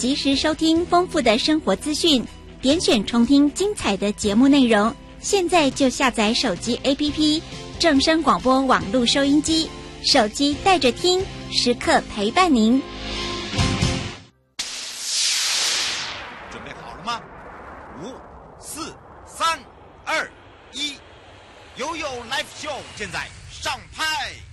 及时收听丰富的生活资讯，点选重听精彩的节目内容。现在就下载手机 APP 正声广播网络收音机，手机带着听，时刻陪伴您。 准备好了吗？5、4、3、2、1，悠悠 Live Show 现在上拍。